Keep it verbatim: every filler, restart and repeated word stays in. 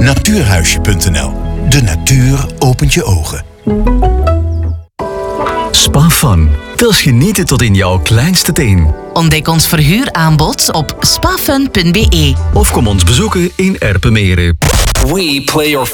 natuurhuisje punt n l. De natuur opent je ogen. Spa Fun. Wils genieten tot in jouw kleinste teen. Ontdek ons verhuuraanbod op spafun punt b e. Of kom ons bezoeken in Erpenmeren. We play your